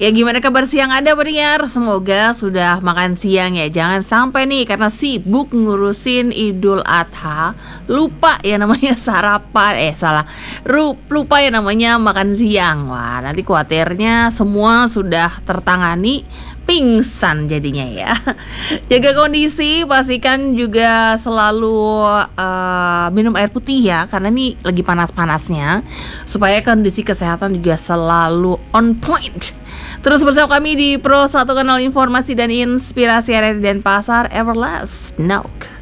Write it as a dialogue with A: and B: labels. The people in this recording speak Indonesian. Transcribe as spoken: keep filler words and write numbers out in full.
A: Ya gimana kabar siang Anda pendengar? Semoga sudah makan siang ya. Jangan sampai nih karena sibuk ngurusin Idul Adha lupa ya namanya sarapan. Eh salah, lupa ya namanya makan siang. Wah nanti khawatirnya semua sudah tertangani pingsan jadinya ya. Jaga kondisi, pastikan juga selalu uh, minum air putih ya, karena ini lagi panas-panasnya, supaya kondisi kesehatan juga selalu on point. Terus bersama kami di Pro satu Kanal Informasi dan Inspirasi Area Denpasar, Everlast Nok.